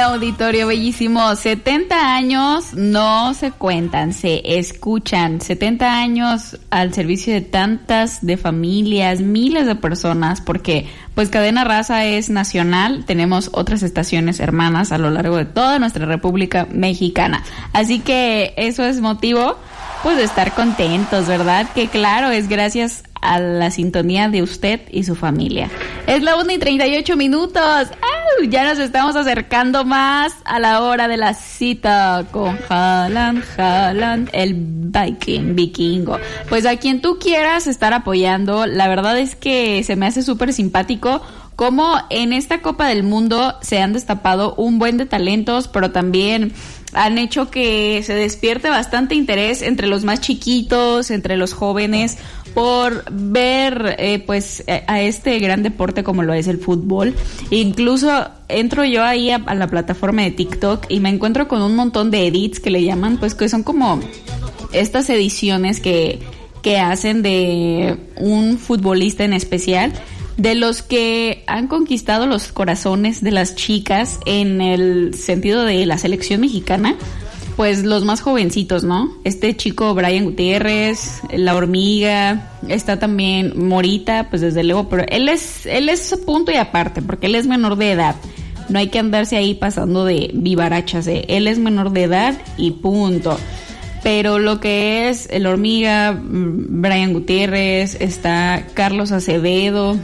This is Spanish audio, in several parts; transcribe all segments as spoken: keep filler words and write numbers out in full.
auditorio bellísimo, setenta años no se cuentan, se escuchan. setenta años al servicio de tantas, de familias, miles de personas, porque pues Cadena Raza es nacional, tenemos otras estaciones hermanas a lo largo de toda nuestra República Mexicana. Así que eso es motivo pues de estar contentos, ¿verdad? Que claro, es gracias a la sintonía de usted y su familia. Es la una y treinta y ocho minutos. ¡Au! Ya nos estamos acercando más a la hora de la cita con Haaland, Haaland, el Viking, vikingo. Pues a quien tú quieras estar apoyando, la verdad es que se me hace súper simpático cómo en esta Copa del Mundo se han destapado un buen de talentos, pero también han hecho que se despierte bastante interés entre los más chiquitos, entre los jóvenes, por ver eh, pues a este gran deporte como lo es el fútbol. Incluso entro yo ahí a, a la plataforma de TikTok y me encuentro con un montón de edits que le llaman, pues que son como estas ediciones que, que hacen de un futbolista en especial, de los que han conquistado los corazones de las chicas en el sentido de la selección mexicana, pues los más jovencitos, ¿no? Este chico Brian Gutiérrez, La Hormiga, está también Morita, pues desde luego, pero él es, él es punto y aparte, porque él es menor de edad. No hay que andarse ahí pasando de vivarachas, ¿eh? Él es menor de edad y punto. Pero lo que es El Hormiga, Brian Gutiérrez, está Carlos Acevedo,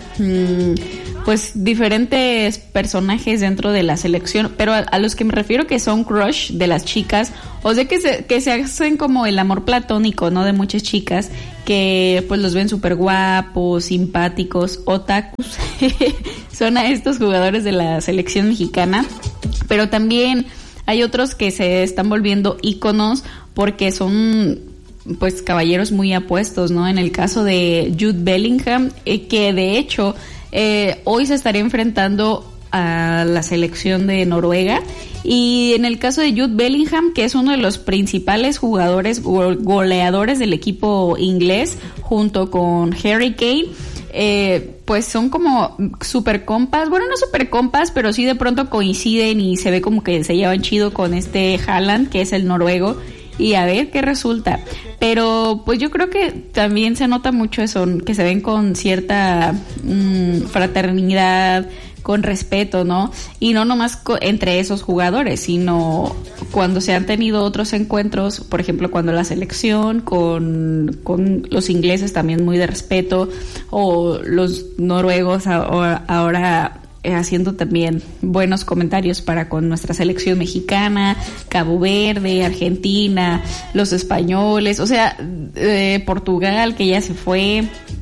pues diferentes personajes dentro de la selección, pero a, a los que me refiero que son crush de las chicas, o sea que se, que se hacen como el amor platónico, ¿no? De muchas chicas que pues los ven súper guapos, simpáticos, otakus, son a estos jugadores de la selección mexicana, pero también hay otros que se están volviendo íconos porque son pues caballeros muy apuestos, ¿no? En el caso de Jude Bellingham, eh, que de hecho eh, hoy se estaría enfrentando a la selección de Noruega, y en el caso de Jude Bellingham, que es uno de los principales jugadores goleadores del equipo inglés, junto con Harry Kane, eh, pues son como super compas, bueno, no super compas, pero sí de pronto coinciden y se ve como que se llevan chido con este Haaland, que es el noruego, y a ver qué resulta. Pero pues yo creo que también se nota mucho eso, que se ven con cierta mmm, fraternidad, con respeto, ¿no? Y no nomás co- entre esos jugadores, sino cuando se han tenido otros encuentros, por ejemplo, cuando la selección con, con los ingleses también muy de respeto, o los noruegos ahora, ahora eh, haciendo también buenos comentarios para con nuestra selección mexicana, Cabo Verde, Argentina, los españoles, o sea, eh, Portugal, que ya se fue,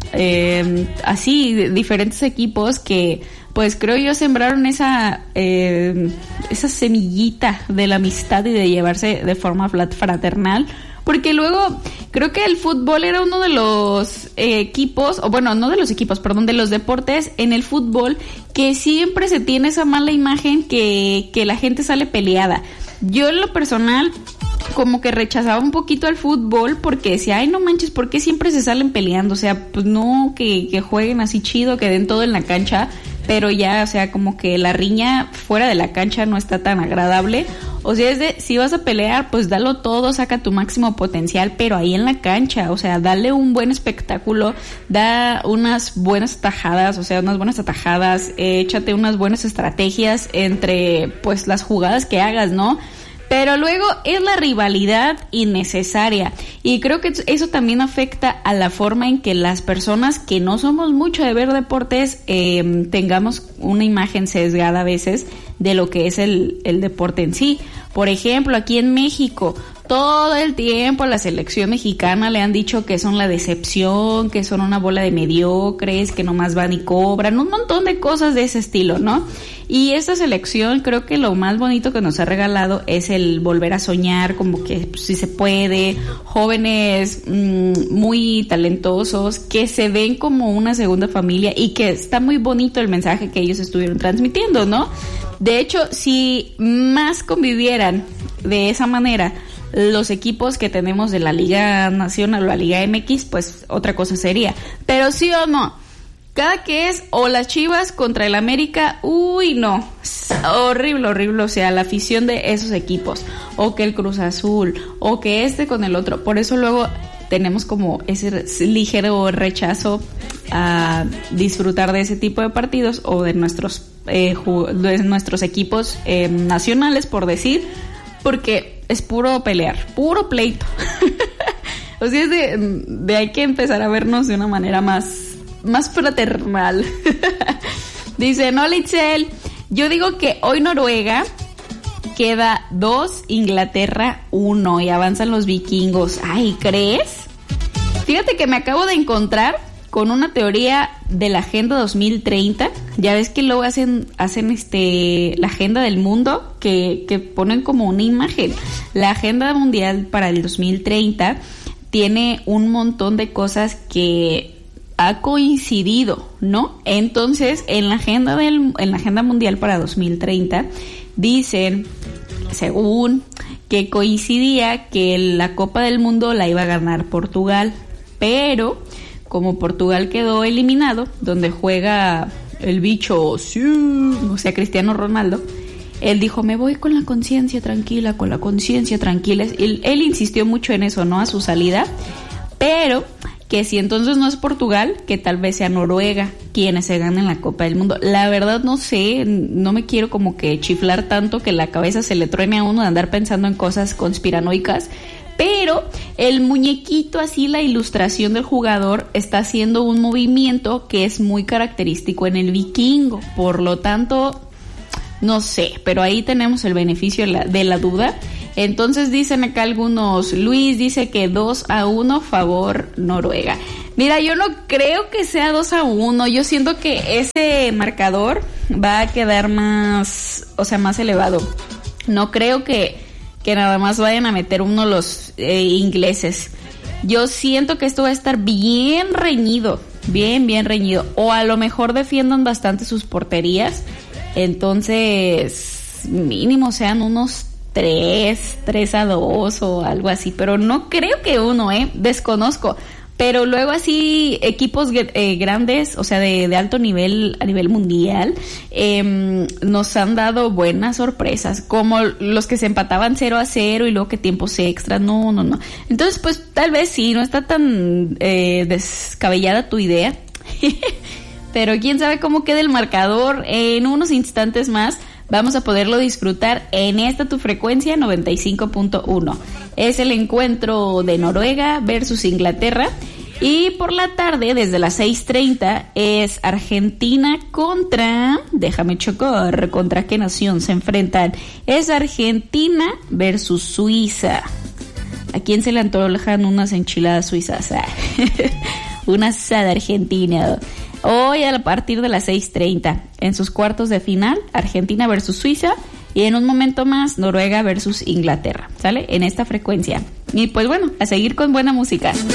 eh, así, diferentes equipos que pues creo yo sembraron esa eh, esa semillita de la amistad y de llevarse de forma fraternal, porque luego creo que el fútbol era uno de los eh, equipos, o bueno, no de los equipos, perdón, de los deportes en el fútbol que siempre se tiene esa mala imagen que, que la gente sale peleada. Yo en lo personal como que rechazaba un poquito al fútbol porque decía, ay no manches, ¿por qué siempre se salen peleando? O sea, pues no, que, que jueguen así chido, que den todo en la cancha, pero ya, o sea, como que la riña fuera de la cancha no está tan agradable. O sea, es de, si vas a pelear, pues dalo todo, saca tu máximo potencial, pero ahí en la cancha, o sea, dale un buen espectáculo, da unas buenas tajadas, o sea, unas buenas atajadas, eh, échate unas buenas estrategias entre, pues, las jugadas que hagas, ¿no? Pero luego es la rivalidad innecesaria, y creo que eso también afecta a la forma en que las personas que no somos mucho de ver deportes eh, tengamos una imagen sesgada a veces de lo que es el, el deporte en sí. Por ejemplo, aquí en México, todo el tiempo a la selección mexicana le han dicho que son la decepción, que son una bola de mediocres, que nomás van y cobran, un montón de cosas de ese estilo, ¿no? Y esta selección creo que lo más bonito que nos ha regalado es el volver a soñar, como que pues, sí se puede, jóvenes mmm, muy talentosos que se ven como una segunda familia, y que está muy bonito el mensaje que ellos estuvieron transmitiendo, ¿no? De hecho, si más convivieran de esa manera los equipos que tenemos de la Liga Nacional o la Liga M X, pues otra cosa sería. Pero sí o no, Cada que es o las Chivas contra el América, uy, no, es horrible, horrible, o sea, la afición de esos equipos, o que el Cruz Azul, o que este con el otro, por eso luego tenemos como ese ligero rechazo a disfrutar de ese tipo de partidos o de nuestros, eh, de nuestros equipos eh, nacionales, por decir, porque es puro pelear, puro pleito. O sea, es de, de hay que empezar a vernos de una manera más más fraternal. Dice, no, Litzel, yo digo que hoy Noruega queda dos, Inglaterra uno y avanzan los vikingos. Ay, ¿crees? Fíjate que me acabo de encontrar con una teoría de la Agenda dos mil treinta. Ya ves que luego hacen, hacen este, la Agenda del Mundo, que, que ponen como una imagen. La Agenda Mundial para el dos mil treinta tiene un montón de cosas que ha coincidido, ¿no? Entonces, en la agenda del, en la agenda mundial para dos mil treinta dicen, según, que coincidía que la Copa del Mundo la iba a ganar Portugal, pero como Portugal quedó eliminado, donde juega el bicho, sí, o sea, Cristiano Ronaldo, él dijo, me voy con la conciencia tranquila, con la conciencia tranquila. Él, él insistió mucho en eso, ¿no? A su salida, pero que si entonces no es Portugal, que tal vez sea Noruega quienes se ganen la Copa del Mundo. La verdad no sé, no me quiero como que chiflar tanto que la cabeza se le truene a uno de andar pensando en cosas conspiranoicas, pero el muñequito, así la ilustración del jugador, está haciendo un movimiento que es muy característico en el vikingo, por lo tanto, no sé, pero ahí tenemos el beneficio de la, de la duda. Entonces dicen acá algunos, Luis dice que dos a uno favor Noruega. Mira, yo no creo que sea dos a uno, yo siento que ese marcador va a quedar más, o sea, más elevado. No creo que, que nada más vayan a meter uno los eh, ingleses. Yo siento que esto va a estar bien reñido, bien, bien reñido. O a lo mejor defiendan bastante sus porterías, entonces mínimo sean unos tres, tres a dos o algo así, pero no creo que uno, eh, desconozco, pero luego así equipos eh, grandes, o sea, de, de alto nivel a nivel mundial, eh, nos han dado buenas sorpresas, como los que se empataban cero a cero y luego que tiempos extras, no, no, no, entonces pues tal vez sí, no está tan eh, descabellada tu idea, pero quién sabe cómo queda el marcador. En unos instantes más vamos a poderlo disfrutar en esta tu frecuencia noventa y cinco punto uno. Es el encuentro de Noruega versus Inglaterra. Y por la tarde, desde las seis treinta, es Argentina contra... Déjame chocar, ¿contra qué nación se enfrentan? Es Argentina versus Suiza. ¿A quién se le antojan unas enchiladas suizas? Una asada argentina. Hoy a partir de las seis treinta, en sus cuartos de final, Argentina versus Suiza, y en un momento más, Noruega versus Inglaterra, ¿sale? En esta frecuencia. Y pues bueno, a seguir con buena música.